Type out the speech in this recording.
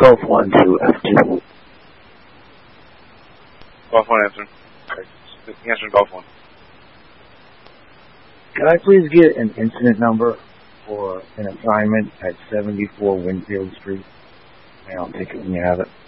Golf 1 to F2. Golf 1 answer. Answer Golf 1. Could I please get an incident number for an assignment at 74 Winfield Street? I'll take it when you have it.